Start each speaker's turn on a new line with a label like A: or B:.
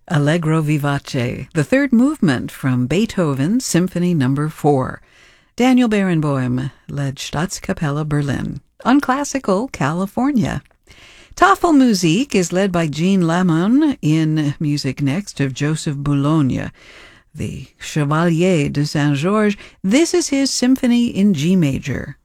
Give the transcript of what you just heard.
A: Allegro vivace, the third movement from Beethoven's Symphony No. 4. Daniel Barenboim led Staatskapelle Berlin on Classical California. Tafelmusik is led by Jean Lamon in Music Next of Joseph Boulogne, the Chevalier de Saint-Georges. This is his Symphony in G major.